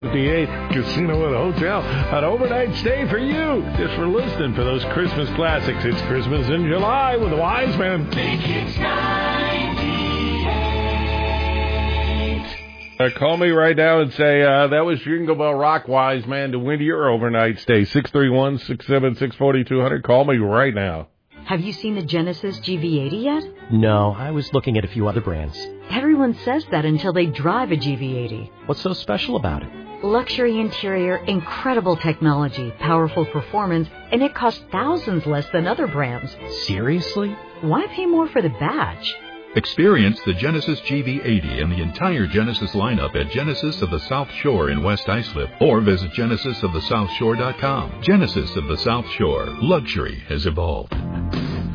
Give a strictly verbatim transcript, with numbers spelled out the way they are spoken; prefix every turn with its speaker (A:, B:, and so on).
A: fifty-eight Casino and Hotel, an overnight stay for you. Just for listening for those Christmas classics. It's Christmas in July with Wiseman.
B: Think it's ninety-eight.
A: Uh, call me right now and say, uh, that was Jingle Bell Rock, Wiseman, to win your overnight stay. six three one, six seven six, four two zero zero. Call me right now.
C: Have you seen the Genesis G V eighty yet?
D: No, I was looking at a few other brands.
C: Everyone says that until they drive a G V eighty.
D: What's so special about it?
C: Luxury interior, incredible technology, powerful performance, and it costs thousands less than other brands.
D: Seriously?
C: Why pay more for the badge?
E: Experience the Genesis G V eighty and the entire Genesis lineup at Genesis of the South Shore in West Islip, or visit genesis of the south shore dot com. Genesis of the South Shore. Luxury has evolved.